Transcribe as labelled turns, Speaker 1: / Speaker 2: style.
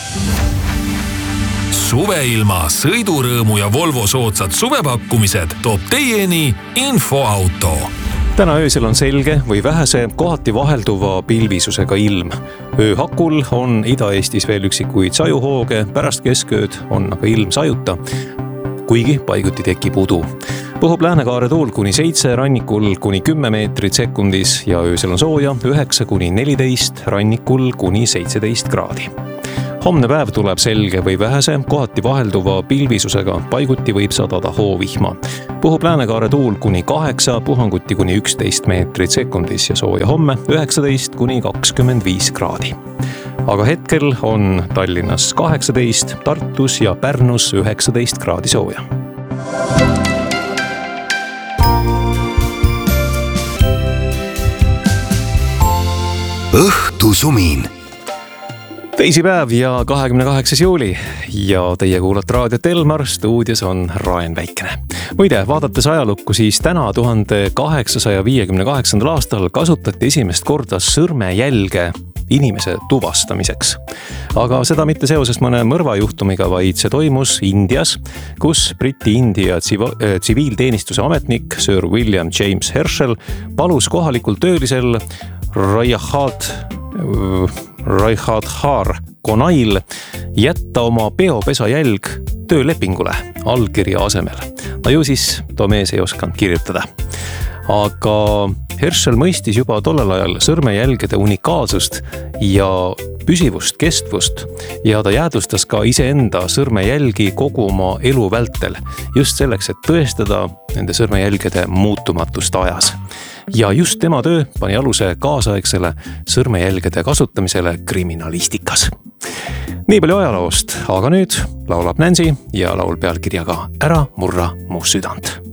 Speaker 1: Suveilma, sõidurõõmu ja Volvo soodsad suvepakkumised toob teieni Infoauto.
Speaker 2: Täna öösel on selge või vähese kohati vahelduva pilvisusega ilm. Ööhakul on Ida-Eestis veel üksikuid sajuhooge, pärast keskööd on aga ilm sajuta, kuigi paiguti tekib udu. Puhub läänekaare tuul kuni 7, rannikul kuni 10 meetrit sekundis ja öösel on sooja 9 kuni 14, rannikul kuni 17 kraadi. Homne päev tuleb selge või vähese kohati vahelduva pilvisusega, paiguti võib sadada hoovihma. Puhub läänekaare tuul kuni 8, puhanguti kuni 11 meetrit sekundis ja sooja homme 19 kuni 25 kraadi. Aga hetkel on Tallinnas 18, Tartus ja Pärnus 19 kraadi sooja.
Speaker 3: Õhtusumin.
Speaker 2: Teisipäev ja 28. juuli ja teie kuulate raadiot Elmar, stuudios on Raen Väikene. Muide, vaadates ajalukku, siis täna 1858. aastal kasutati esimest korda sõrmejälge inimese tuvastamiseks. Aga seda mitte seoses mõne mõrvajuhtumiga, vaid see toimus Indias, kus Briti-India tsiviilteenistuse ametnik Sir William James Herschel palus kohalikul töölisel Raihadhar Konail jätta oma peopesa jälg töölepingule allkirja asemel. No ju siis too mees ei osanud kirjutada. Aga Herschel mõistis juba tollel ajal sõrmejälgede unikaalsust ja püsivust, kestvust ja ta jäädvustas ka iseenda sõrmejälgi kogu oma elu vältel, just selleks, et tõestada nende sõrmejälgede muutumatust ajas. Ja just tema töö pani aluse kaasaegsele sõrmejälgede kasutamisele kriminalistikas. Nii palju ajaloost, aga nüüd laulab Nancy ja laul pealkirjaga Ära murra mu südant.